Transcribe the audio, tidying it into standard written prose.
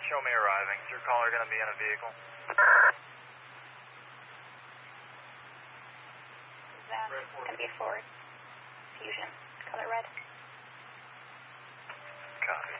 show me arriving. Is your caller going to be in a vehicle? That's going to be a Ford Fusion, color red. Copy.